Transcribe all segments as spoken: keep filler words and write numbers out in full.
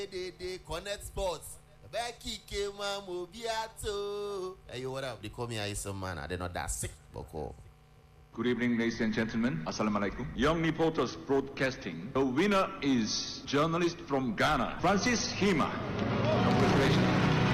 They connect sports. Becky came on Mobiato. Hey, what up? They call me Aisa man. I did not that sick. Good evening, ladies and gentlemen. Assalamu alaikum. Young Nipotas Broadcasting. The winner is journalist from Ghana, Francis Hima. Congratulations.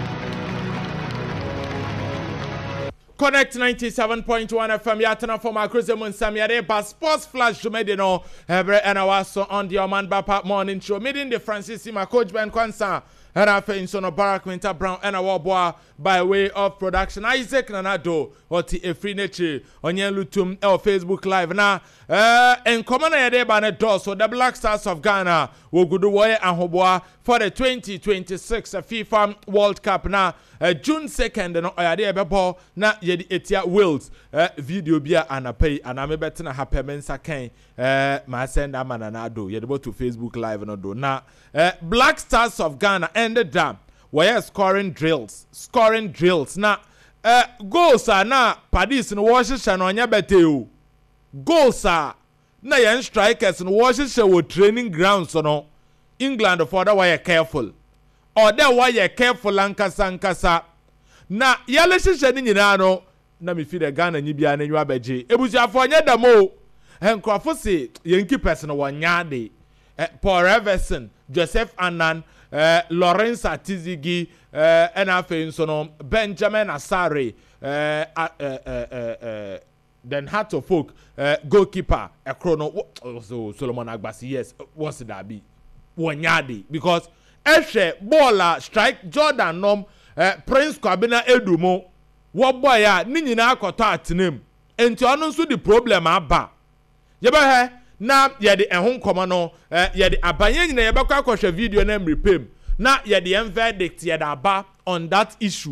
Connect ninety-seven point one F M. Yatana for my cruise and Samia Sports Flash to Medino. Every and I was on the Oman Bapa morning show. Meeting the Francis Hima coach Ben Kwanza. And I think so no Barack Winter Brown and a Wabwa by way of production. Isaac Nanado or T a free nature on your Lutum or Facebook Live now. Uh, and common idea by the door. So the Black Stars of Ghana will go to Warrior and Hoboa for the twenty twenty-six FIFA World Cup now. Uh, June second, and I did a ball na yedi etia Wales uh, video bia and a pay and I'm a better na happy mensa can uh, my send a man and I do yet to Facebook Live and do now. Uh, Black Stars of Ghana ended down. Where scoring drills, scoring drills. Now, uh, goals are now Padis in Washington on your beteo. Goals are now young strikers in Washington with training grounds on no. England for that why you're careful. Or that why you're careful Lankasa Nkasa. Na yale shishani nyinano na mi fi de Ghana nyibia na nyu abeje. Ebusia for nya damo. Enkrofo se yenki person wonyade. Paul Everson, Joseph Annan, uh, Lawrence Atizigi, uh, and after so Benjamin Asare, uh, uh, uh, uh, uh, then Hato Folk, uh, goalkeeper, a chrono, so Solomon Agbasi, yes, what's that be? Wanyadi, because Eshe, Bola, Strike, Jordan, Nom, uh, Prince Kwabena Edumo, what boy, ya, Nina Kota at name, and to announce the problem, Abba. Yeba, na yede ehun komano eh yede abanye nyina yebekwa akwhwe video na mrepem na yede en verdict yede aba on that issue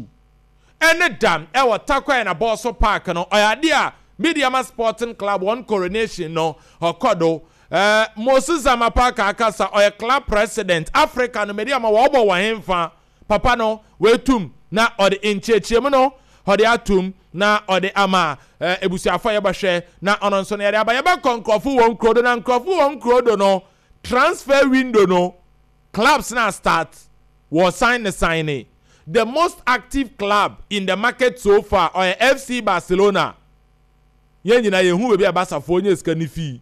ene dam e watakwa na bosso park no oyade a Mediama Sporting Club one coronation no okodo eh Moses Amapaka akasa oy club president Africa no Mediama wo obo wa hemfa papa no wetum na ode enchechiem no ode atum na ode ama uh, ebusiafo yebahwe na ononso na yade aba yeba konkrofo won krodo na nkrofo won krodo no transfer window no clubs now start was sign the signing the most active club in the market so far or F C Barcelona yen nyina yehu we be abasafo onye ska ni fi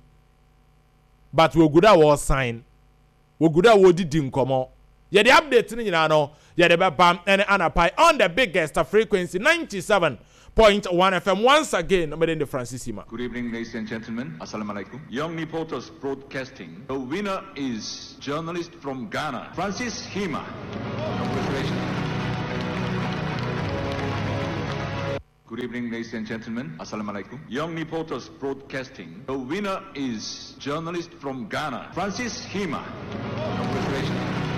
but we goda was sign we goda wo didi nkomo yade update ni nyina no yade be bam and anapai on the biggest frequency ninety-seven point one F M once again. I'm in the Francis Hima. Good evening, ladies and gentlemen. Assalamu alaikum. Young Nipotas Broadcasting. The winner is journalist from Ghana, Francis Hima. Congratulations. Good evening, ladies and gentlemen. Assalamu alaikum. Young Nipotas Broadcasting. The winner is journalist from Ghana, Francis Hima. Congratulations.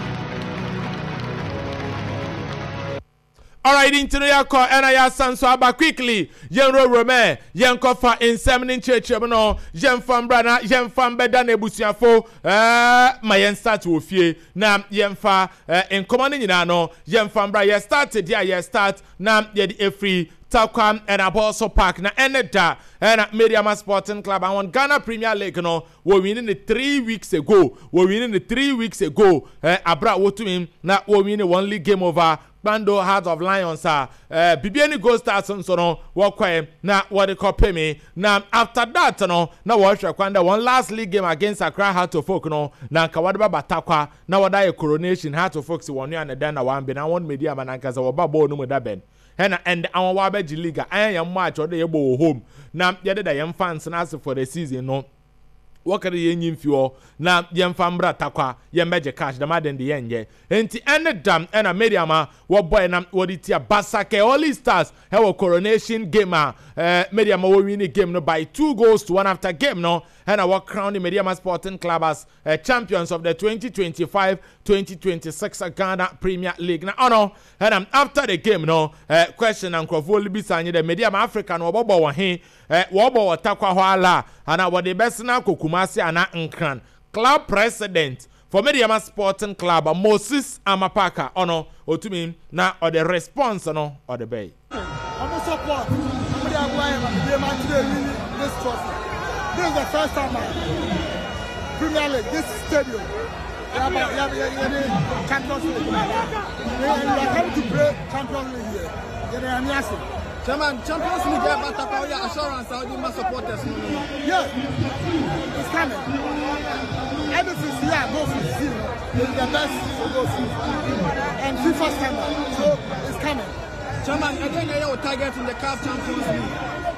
Alright, into the yako and I ask so about quickly. Yen ro rome, yen kofa in semin church, no, yen fam brana, yen fam beda nebusiafo, uh, my yen start to fear. Nam yen fa, uh, in commanding in ano, yen fam bra, ye started, yeah, ye start, nam ye the free. Talcam and Apostle Park na eneda and Mediama Sporting Club and one Ghana Premier League no we winning the three weeks ago we winning the three weeks ago eh abra wotu him na we winning one league game over Bando Heart of Lions ah eh Bibiani Gold Stars so no what kwem na what they call pay me na after that no na we hwe kwanda one last league game against Accra Heart of Folk no na nka wadeba batakwa na wada coronation Heart of Folk si wonu an dan na wan be na one Mediama na nka za woba ball no mu da ben Hena and our Wabeji Liga, I am much or the able home. Now, yet the young fans and ask for the season. No, what are the engine fuel? Now, young fambra takwa, young major cash, the mad in the end, yeah. And the end of dam and a mediama, what boy and what it ya Basake, all these stars, our coronation gamer, uh, mediama will win the game no by two goals to one after game, no. And our crown the Mediama Sporting Club as uh, champions of the twenty twenty-five twenty twenty-six Ghana Premier League. Now, oh no, and um, after the game, no uh, question and Crawford Bisani, the Mediama African or Bobo Wahin, Wobo or Takwa and our the best now Kukumasi and Nkran club president for Mediama Sporting Club, Moses Amapaka, oh no, or to me now or the response, no, or the bay. I'm support. This trophy. This is the first time I Premier League, this stadium. Yeah, but yeah, yeah, yeah, Champions League. We are coming to play Champions League here. Yeah, I'm asking. Chairman, Champions League, yeah, but I have assurance I will support us. Yeah, it's coming. Everything's here, go for zero. It's the best for go for. And FIFA standard, so it's coming. Chairman, I think I will target in the C A F Champions League.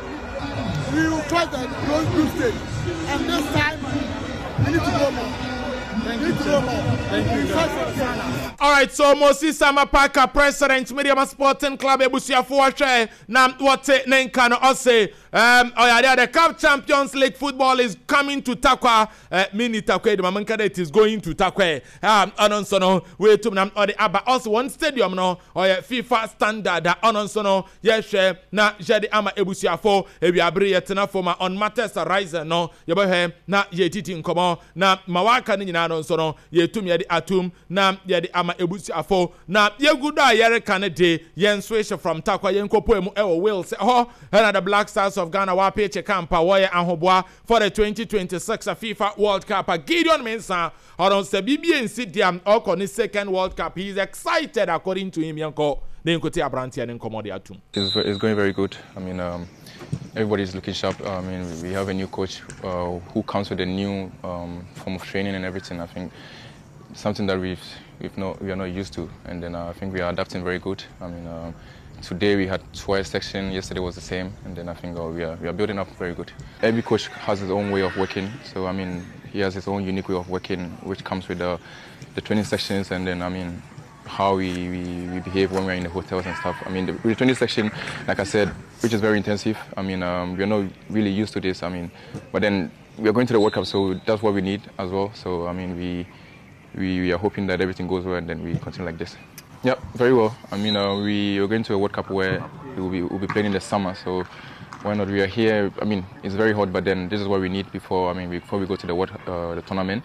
We will try the group stage, and this time we need to go more. Thank you, Thank you. All right, so Moses Samapaka, President, Media Sporting Club, Ebusia Fuache, Nam Wate Nenkano Ose. Um, oh yeah, the C A F Champions League football is coming to Takwa. Uh, Mini Takwe, the Mamanka it is going to Takwe. Um, Anonsono, wait to Nam or the Abba also one stadium no, or yeah, FIFA standard that Anonsono, yes, na Jadi Ama Ebusia Fo, Ebi Abri Yetena Foma on matters arising no, Yabohe, na Yetiti in Komo, na Mawaka Nina Anonsono, Yetum Yadi Atum, na Yadi Ama Ebusia Fo, na Yeguda Yere Canade, Yen Swish from Takwa Yenko Poemu Ewo Wills, oh, and the Black Stars of Ghana Wapeche Kampa Waya and Hobwa for the twenty twenty-six FIFA World Cup. Gideon Mensah on Sabibi and Sidiam Oko his second World Cup. He's excited according to him. Yanko Nenkote Abranti and Nkomodia. It's it's going very good. I mean, um, everybody's looking sharp. I mean, we have a new coach uh, who comes with a new um, form of training and everything. I think something that we've we've not we are not used to, and then uh, I think we are adapting very good. I mean. Um, Today we had twice section, yesterday was the same, and then I think oh, we, are, we are building up very good. Every coach has his own way of working, so I mean, he has his own unique way of working, which comes with the, the training sections, and then I mean, how we, we, we behave when we're in the hotels and stuff. I mean, the, the training section, like I said, which is very intensive, I mean, um, we're not really used to this, I mean, but then we're going to the World Cup, so that's what we need as well, so I mean, we, we, we are hoping that everything goes well and then we continue like this. Yeah, very well. I mean, uh, we are going to a World Cup where we will be, we'll be playing in the summer, so why not? We are here. I mean, it's very hot, but then this is what we need before. I mean, before we go to the World, uh, the tournament.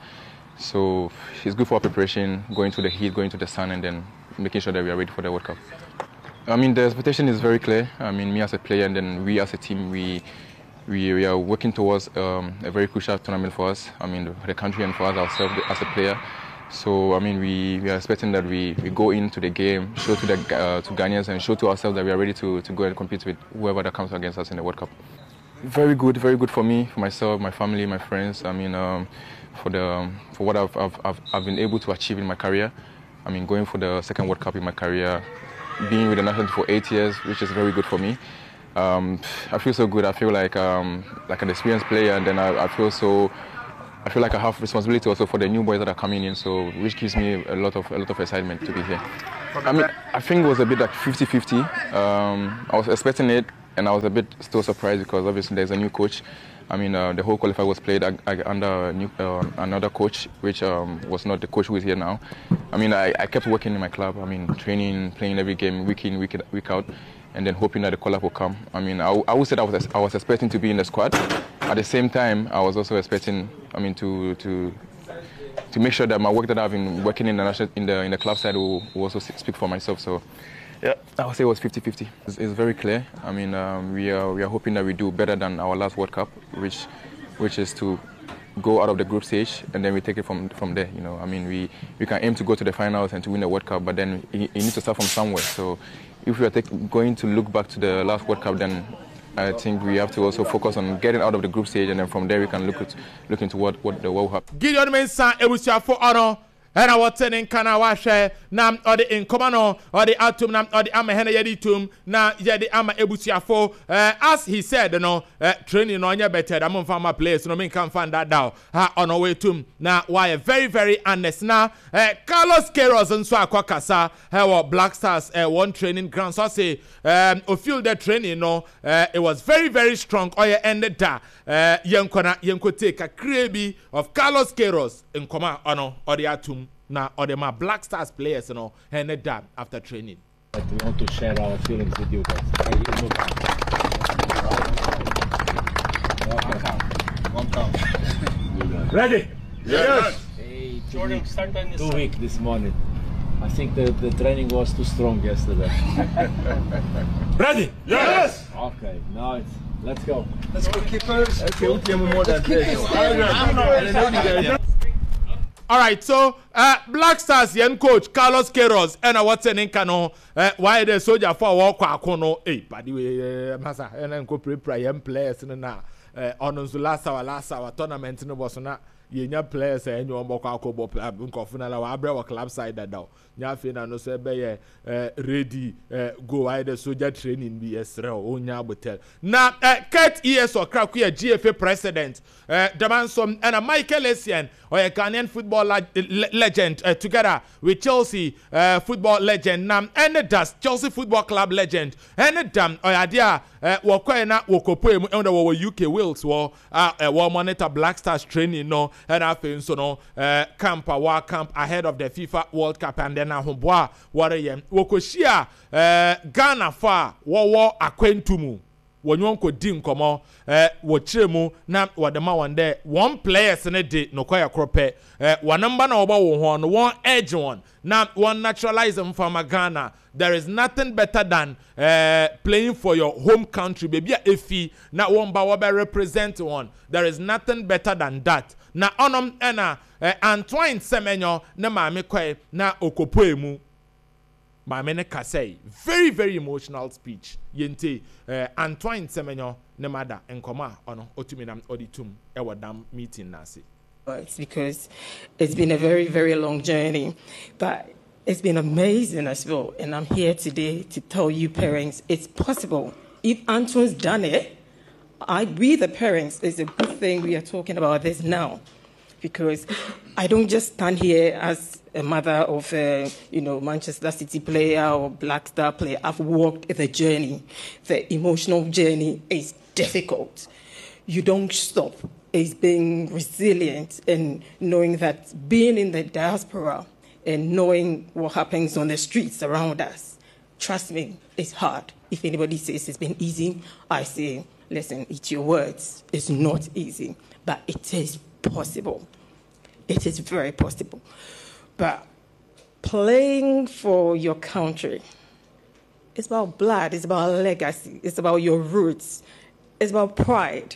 So it's good for our preparation, going to the heat, going to the sun, and then making sure that we are ready for the World Cup. I mean, the expectation is very clear. I mean, me as a player, and then we as a team, we we, we are working towards um, a very crucial tournament for us. I mean, the country and for us ourselves as a player. So I mean, we, we are expecting that we, we go into the game, show to the uh, to Ghanaians and show to ourselves that we are ready to, to go and compete with whoever that comes against us in the World Cup. Very good, very good for me, for myself, my family, my friends. I mean, um, for the um, for what I've, I've I've I've been able to achieve in my career. I mean, going for the second World Cup in my career, being with the national team for eight years, which is very good for me. Um, I feel so good. I feel like um, like an experienced player, and then I, I feel so. I feel like I have responsibility also for the new boys that are coming in, so which gives me a lot of a lot of excitement to be here. I mean, I think it was a bit like fifty fifty. Um, I was expecting it, and I was a bit still surprised because obviously there's a new coach. I mean, uh, the whole qualifier was played under a new, uh, another coach, which um, was not the coach who is here now. I mean, I, I kept working in my club. I mean, training, playing every game, week in, week, in, week out, and then hoping that the call-up will come. I mean, I, I would say that I was, I was expecting to be in the squad. At the same time, I was also expecting, I mean, to to to make sure that my work that I've been working in the national, in the in the club side will, will also speak for myself. So, yeah, I would say it was fifty fifty. It's, it's very clear. I mean, um, we are we are hoping that we do better than our last World Cup, which which is to go out of the group stage and then we take it from from there. You know, I mean, we we can aim to go to the finals and to win the World Cup, but then you, you need to start from somewhere. So, if we are take, going to look back to the last World Cup, then I think we have to also focus on getting out of the group stage, and then from there we can look at look into what what the World Cup. Gideon Mensah, Ebusia for honor. And I was telling Kana Washe, Nam or the Inkomano or the Atum Nam or the Amahena Yeditum, na Yedi Ama Ebusia for as he said, you know, uh, training on your better. I'm on farmer place, no mean can find that down. Ha on our way to now. Why very, very honest now. Uh, Carlos Queiroz and Swakasa, how Black Stars uh, one training ground. So I say, um, or feel that training, you know, uh, it was very, very strong. Or you ended that. Uh, Yankona Yanko take a crabby of Carlos Queiroz in Koma Ono or the Atum. Now, or the my Black Stars players, you know, and they done after training. But we want to share our feelings with you guys. One count. Ready? Yes. Hey, two week, two week this morning. I think the, the training was too strong yesterday. Ready? Yes. Okay, now it's let's go. Let's go, keepers. Okay, we'll more than this. All right, so uh, Black Stars young coach Carlos Queiroz and uh, what's in Kano uh, why the soldier for walk akono eh by the way massa and then go prepare young players in na uh, on the last hour last hour tournament no was na yenya players and you mboko akobo nkofuna la wa abra wa club side that down nya fe na no so be ready uh, go why the soldier training be esra onya botel na uh, Kurt E S Okra ku G F A president uh, Damansom and a Michael Essien or a Ghanaian football le le legend uh, together with Chelsea uh, football legend Nam and the dust Chelsea Football Club legend and the dam or idea uh, wakwa na wokopo and the U K Wales war uh, uh, monitor Black Stars training no and I think so no uh, camp a war camp ahead of the FIFA World Cup and then a homboa warrior wokoshia uh, Ghana fa war war akwentumu wonyon ko di nkomo eh wo chiremu na wadema wande one players ne de no kwaya krope eh wanamba na oba wo ho no one edge one na one naturalism from Ghana. There is nothing better than uh, playing for your home country baby efi na one ba be represent one. There is nothing better than that. Na onom ena uh, Antoine Semenyo na maame kwai na okopoemu Mamene Kasei, very, very emotional speech. Yente, uh, Antoine Semenyo, Nemada, and Koma, on Otuminam Auditum, Ewadam meeting Nasi. It's because it's been a very, very long journey, but it's been amazing as well. And I'm here today to tell you, parents, it's possible. If Antoine's done it, I, we, the parents, it's a good thing we are talking about this now. Because I don't just stand here as a mother of a, you know, Manchester City player or Black Star player. I've walked the journey. The emotional journey is difficult. You don't stop. It's being resilient and knowing that being in the diaspora and knowing what happens on the streets around us, trust me, it's hard. If anybody says it's been easy, I say, listen, it's your words. It's not easy, but it is possible. It is very possible. But playing for your country, it's about blood, it's about legacy, it's about your roots, it's about pride.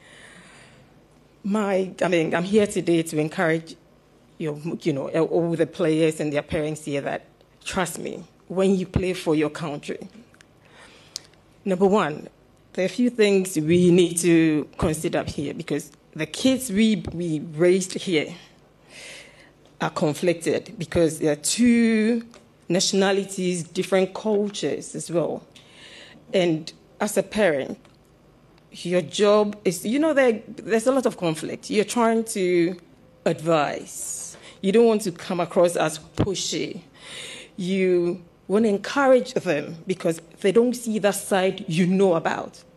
My, I mean, I'm here today to encourage your, you know, all the players and their parents here that, trust me, when you play for your country, number one, there are a few things we need to consider here because the kids we, we raised here are conflicted because there are two nationalities, different cultures as well. And as a parent, your job is, you know, there, there's a lot of conflict. You're trying to advise. You don't want to come across as pushy. You want to encourage them because they don't see that side you know about.